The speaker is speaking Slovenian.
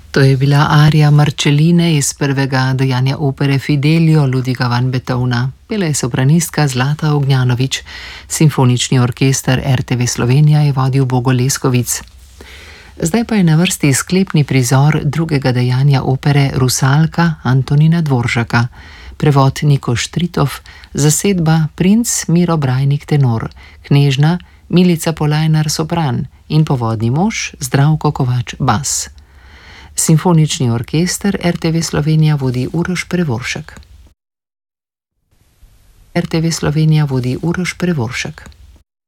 To je bila arija Marčeline iz prvega dejanja opere Fidelio Ludviga van Beethovna. Pela je sopranistka Zlata Ognjanović. Simfonični orkester RTV Slovenija je vodil Bogo Leskovic. Zdaj pa je na vrsti sklepni prizor drugega dejanja opere Rusalka Antonina Dvoržaka. Prevod Niko Štritov, zasedba Princ Miro Brajnik tenor, knežna Milica Polajnar sopran in povodni mož Zdravko Kovač bas. Simfonični orkester RTV Slovenija vodi Uroš Prevoršek. RTV Slovenija vodi Uroš Prevoršek.